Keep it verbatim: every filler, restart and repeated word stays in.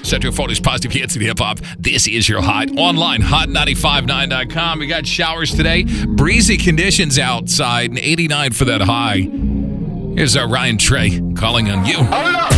Central Florida's positive hits and hip hop. This is your hot. Online, hot nine five nine dot com. We got showers today. Breezy conditions outside and eighty-nine for that high. Here's our Ryan Trey calling on you.